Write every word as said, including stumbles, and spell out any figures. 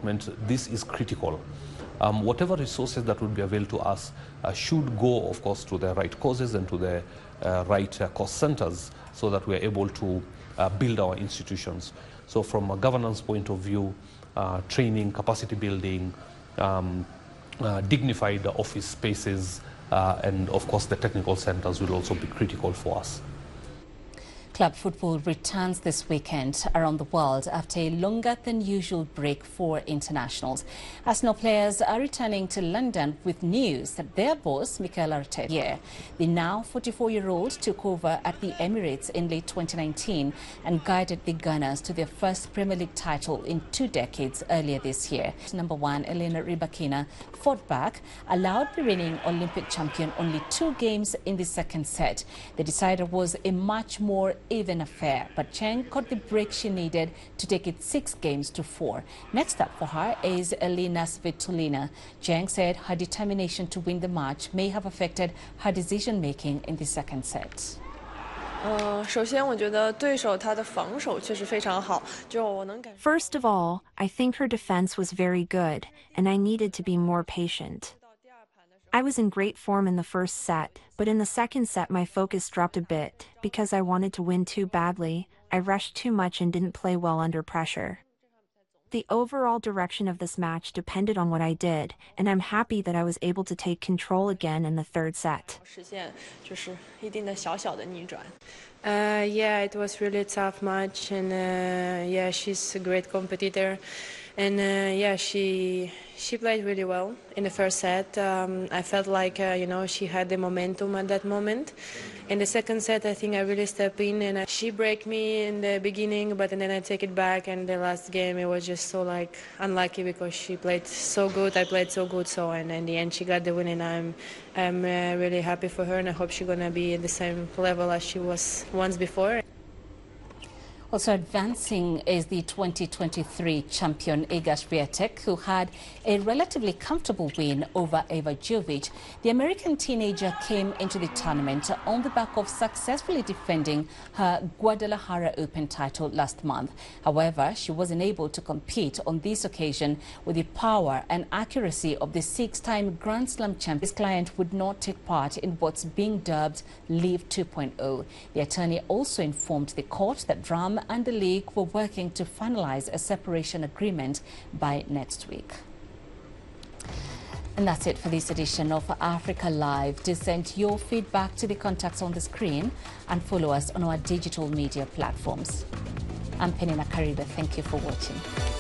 development, this is critical. Um, whatever resources that would be available to us uh, should go, of course, to the right causes and to the uh, right uh, cost centers so that we are able to uh, build our institutions. So from a governance point of view, uh, training, capacity building, um, uh, dignified office spaces, uh, and of course the technical centers will also be critical for us. Club football returns this weekend around the world after a longer than usual break for internationals. Arsenal players are returning to London with news that their boss, Mikel Arteta, yeah, the now forty-four-year-old took over at the Emirates in late twenty nineteen and guided the Gunners to their first Premier League title in two decades earlier this year. Number one, Elena Rybakina, fought back, allowed the reigning Olympic champion only two games in the second set. The decider was a much more even affair, but Cheng got the break she needed to take it six games to four. Next up for her is Elena Svitolina. Cheng said her determination to win the match may have affected her decision-making in the second set. First of all, I think her defense was very good, and I needed to be more patient. I was in great form in the first set, but in the second set my focus dropped a bit, because I wanted to win too badly. I rushed too much and didn't play well under pressure. The overall direction of this match depended on what I did, and I'm happy that I was able to take control again in the third set. Uh, yeah, it was really a tough match, and uh, yeah, she's a great competitor, and uh, yeah, she she played really well in the first set. Um, I felt like uh, you know, she had the momentum at that moment. In the second set, I think I really stepped in, and uh, she broke me in the beginning, but then I take it back. And the last game, it was just so like unlucky because she played so good, I played so good, so and in the end she got the win, and I'm I'm uh, really happy for her, and I hope she's gonna be at the same level as she was once before. Also advancing is the twenty twenty-three champion Iga Swiatek, who had a relatively comfortable win over Eva Jovic. The American teenager came into the tournament on the back of successfully defending her Guadalajara Open title last month. However, she wasn't able to compete on this occasion with the power and accuracy of the six-time Grand Slam champion. This client would not take part in what's being dubbed Live two point oh. The attorney also informed the court that Ram and the league were working to finalize a separation agreement by next week. And that's it for this edition of Africa Live. Do send your feedback to the contacts on the screen and follow us on our digital media platforms. I'm Penina Karibe. Thank you for watching.